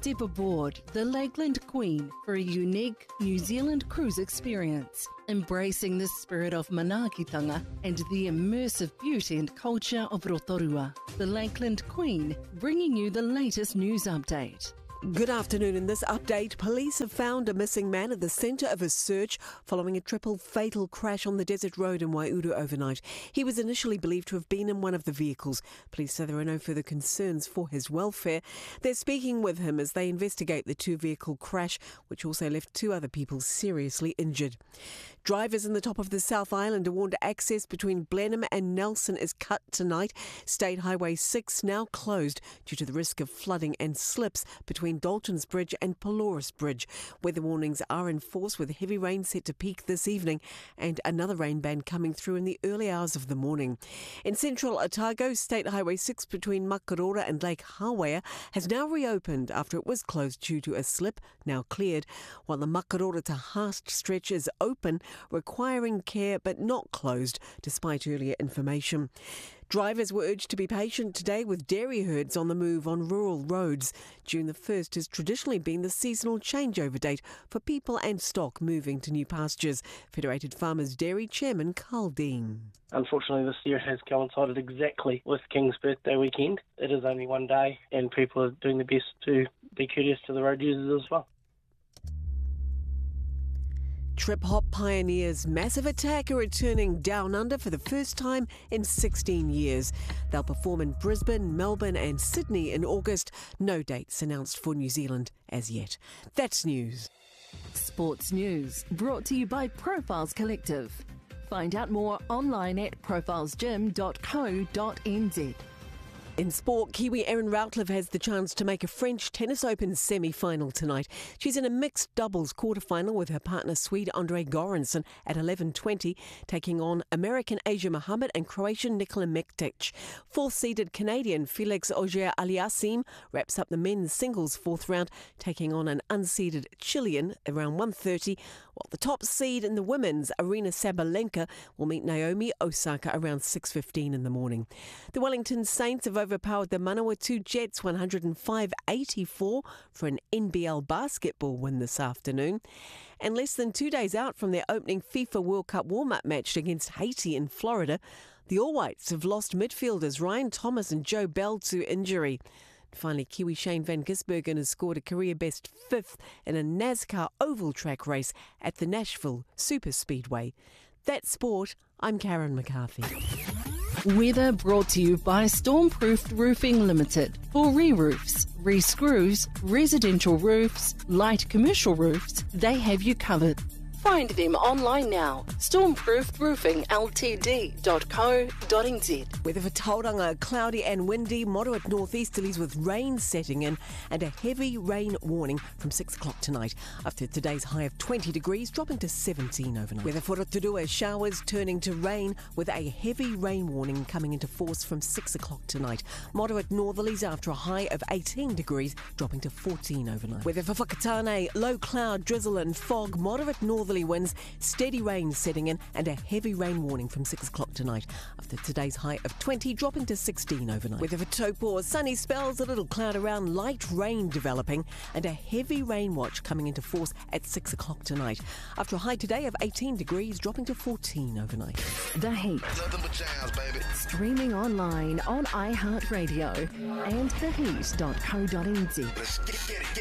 Step aboard the Lakeland Queen for a unique New Zealand cruise experience, embracing the spirit of manaakitanga and the immersive beauty and culture of Rotorua. The Lakeland Queen, bringing you the latest news update. Good afternoon. In this update, police have found a missing man at the centre of a search following a triple fatal crash on the desert road in Waiuru overnight. He was initially believed to have been in one of the vehicles. Police say there are no further concerns for his welfare. They're speaking with him as they investigate the two-vehicle crash, which also left two other people seriously injured. Drivers in the top of the South Island are warned access between Blenheim and Nelson is cut tonight. State Highway 6 now closed due to the risk of flooding and slips between Dalton's Bridge and Pelorus Bridge. Weather warnings are in force with heavy rain set to peak this evening and another rain band coming through in the early hours of the morning. In central Otago, State Highway 6 between Makarora and Lake Hawea has now reopened after it was closed due to a slip, now cleared, while the Makarora to Haast stretch is open, requiring care but not closed despite earlier information. Drivers were urged to be patient today with dairy herds on the move on rural roads. June the 1st has traditionally been the seasonal changeover date for people and stock moving to new pastures. Federated Farmers Dairy Chairman Carl Dean. Unfortunately, this year has coincided exactly with King's birthday weekend. It is only one day and people are doing their best to be courteous to the road users as well. Trip Hop Pioneers Massive Attack are returning down under for the first time in 16 years. They'll perform in Brisbane, Melbourne and Sydney in August. No dates announced for New Zealand as yet. That's news. Sports news brought to you by Profiles Collective. Find out more online at profilesgym.co.nz. In sport, Kiwi Erin Routliffe has the chance to make a French Tennis Open semi-final tonight. She's in a mixed doubles quarter-final with her partner Swede Andre Goransson at 11:20, taking on American Asia Mohammed and Croatian Nikola Mektic. Fourth-seeded Canadian Felix Auger-Aliassime wraps up the men's singles fourth round, taking on an unseeded Chilean around 1:30, while the top seed in the women's, Arina Sabalenka, will meet Naomi Osaka around 6:15 in the morning. The Wellington Saints have overpowered the Manawatu Jets 105-84 for an NBL basketball win this afternoon. And less than 2 days out from their opening FIFA World Cup warm-up match against Haiti in Florida, the All Whites have lost midfielders Ryan Thomas and Joe Bell to injury. Finally, Kiwi Shane van Gisbergen has scored a career-best fifth in a NASCAR oval track race at the Nashville Superspeedway. That's sport. I'm Karen McCarthy. Weather brought to you by Stormproofed Roofing Limited. For re-roofs, re-screws, residential roofs, light commercial roofs, they have you covered. Find them online now. Stormproofedroofingltd.co.nz. Weather for Tauranga, cloudy and windy, moderate northeasterlies with rain setting in and a heavy rain warning from 6 o'clock tonight. After today's high of 20 degrees, dropping to 17 overnight. Weather for Rotorua, showers turning to rain with a heavy rain warning coming into force from 6 o'clock tonight. Moderate northerlies after a high of 18 degrees, dropping to 14 overnight. Weather for Whakatane, low cloud, drizzle and fog, moderate northerly winds, steady rain setting in and a heavy rain warning from 6 o'clock tonight. After today's high of 20, dropping to 16 overnight. Weather for Taupo, sunny spells, a little cloud around, light rain developing and a heavy rain watch coming into force at 6 o'clock tonight. After a high today of 18 degrees, dropping to 14 overnight. The Heat. Streaming online on iHeartRadio and theheat.co.nz.